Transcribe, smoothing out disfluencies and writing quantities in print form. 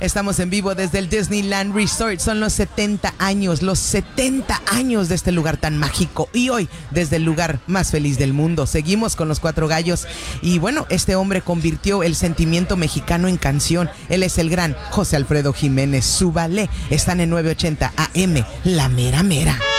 Estamos en vivo desde el Disneyland Resort. Son los 70 años de este lugar tan mágico. Y hoy, desde el lugar más feliz del mundo, seguimos con los Cuatro Gallos. Y bueno, este hombre convirtió el sentimiento mexicano en canción. Él es el gran José Alfredo Jiménez. Súbale. Están en 980 AM, La Mera Mera.